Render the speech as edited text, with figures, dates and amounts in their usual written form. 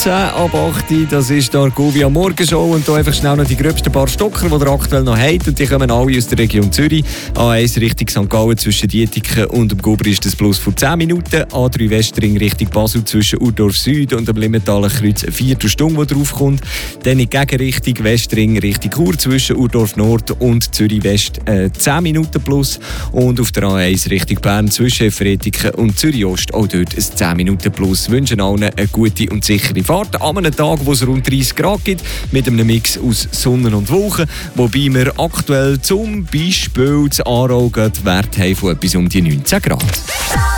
10 ab 8. Das ist die Argovia Morgenshow. Und hier einfach schnell noch die gröbsten paar Stocker, die ihr aktuell noch habt. Und die kommen alle aus der Region Zürich. A1 Richtung St. Gallen zwischen Dietiken und dem Gobri ist das Plus von 10 Minuten. A3 Westring Richtung Basel zwischen Urdorf Süd und dem Limmenthaler Kreuz eine Viertelstunde, die draufkommt. Dann in Gegenrichtung Westring Richtung Chur zwischen Urdorf Nord und Zürich West 10 Minuten plus. Und auf der A1 Richtung Bern zwischen Fretiken und Zürich Ost auch dort ein 10 Minuten plus. Wünschen allen eine gute und sichere Fahrt an einem Tag, wo es rund 30 Grad gibt, mit einem Mix aus Sonne und Wolken. Wobei wir aktuell zum Beispiel zu Aarau Wert haben von etwas um die 19 Grad.